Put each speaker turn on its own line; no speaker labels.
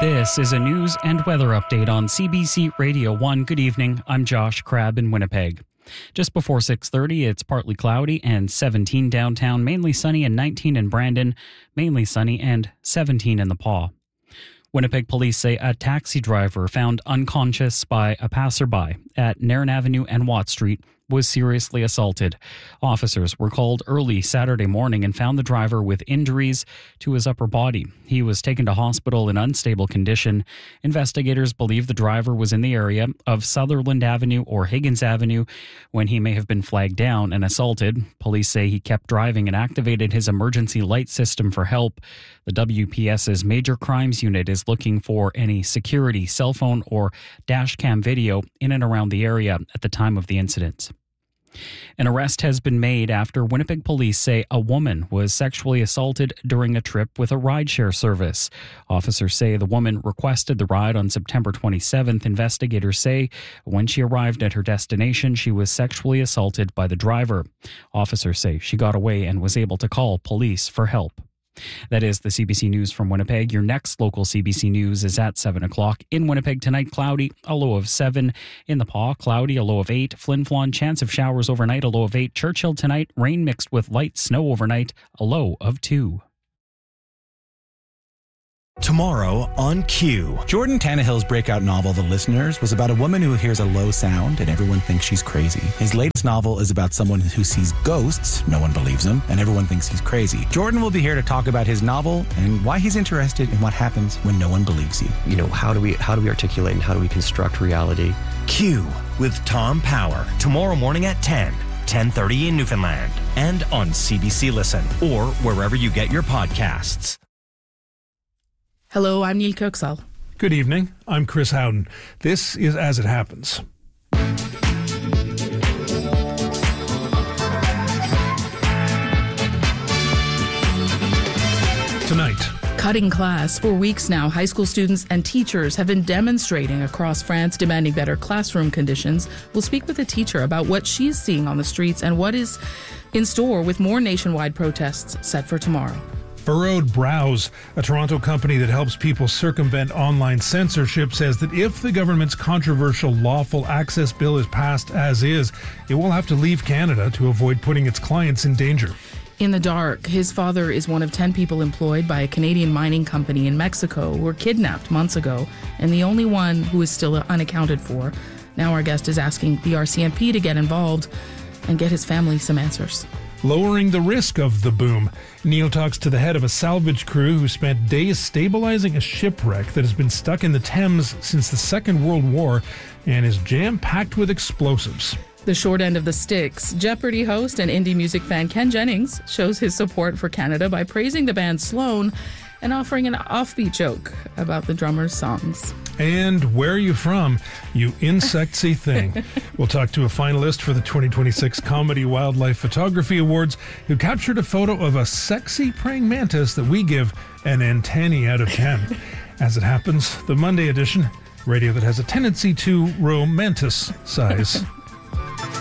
This is a news and weather update on CBC Radio 1. Good evening. I'm Josh Crabb in Winnipeg. Just before 6:30, it's partly cloudy and 17 downtown, mainly sunny, and 19 in Brandon, mainly sunny, and 17 in the Paw. Winnipeg police say a taxi driver found unconscious by a passerby at Nairn Avenue and Watt Street was seriously assaulted. Officers were called early Saturday morning and found the driver with injuries to his upper body. He was taken to hospital in unstable condition. Investigators believe the driver was in the area of Sutherland Avenue or Higgins Avenue when he may have been flagged down and assaulted. Police say he kept driving and activated his emergency light system for help. The WPS's Major Crimes Unit is looking for any security, cell phone, or dash cam video in and around the area at the time of the incident. An arrest has been made after Winnipeg police say a woman was sexually assaulted during a trip with a rideshare service. Officers say the woman requested the ride on September 27th. Investigators say when she arrived at her destination, she was sexually assaulted by the driver. Officers say she got away and was able to call police for help. That is the CBC News from Winnipeg. Your next local CBC News is at 7 o'clock. In Winnipeg tonight, cloudy, a low of 7. In the Paw, cloudy, a low of 8. Flin Flon, chance of showers overnight, a low of 8. Churchill tonight, rain mixed with light snow overnight, a low of 2.
Tomorrow on Q.
Jordan Tannehill's breakout novel, The Listeners, was about a woman who hears a low sound and everyone thinks she's crazy. His latest novel is about someone who sees ghosts, no one believes him, and everyone thinks he's crazy. Jordan will be here to talk about his novel and why he's interested in what happens when no one believes you.
You know, how do we articulate and how do we construct reality?
Q with Tom Power. Tomorrow morning at 10:30 in Newfoundland. And on CBC Listen or wherever you get your podcasts.
Hello, I'm Neil Kirksall.
Good evening. I'm Chris Howden. This is As It Happens. Tonight.
Cutting class. For weeks now, high school students and teachers have been demonstrating across France, demanding better classroom conditions. We'll speak with a teacher about what she's seeing on the streets and what is in store with more nationwide protests set for tomorrow.
Furrowed Brows, a Toronto company that helps people circumvent online censorship, says that if the government's controversial lawful access bill is passed as is, it will have to leave Canada to avoid putting its clients in danger.
In the dark, his father is one of 10 people employed by a Canadian mining company in Mexico who were kidnapped months ago, and the only one who is still unaccounted for. Now our guest is asking the RCMP to get involved and get his family some answers.
Lowering the risk of the boom. Neil talks to the head of a salvage crew who spent days stabilizing a shipwreck that has been stuck in the Thames since the Second World War and is jam-packed with explosives.
The short end of the sticks. Jeopardy host and indie music fan Ken Jennings shows his support for Canada by praising the band Sloan and offering an offbeat joke about the drummer's songs.
And where are you from, you insectsy thing? We'll talk to a finalist for the 2026 Comedy Wildlife Photography Awards who captured a photo of a sexy praying mantis that we give an antennae out of 10. As it happens, the Monday edition, radio that has a tendency to romanticize.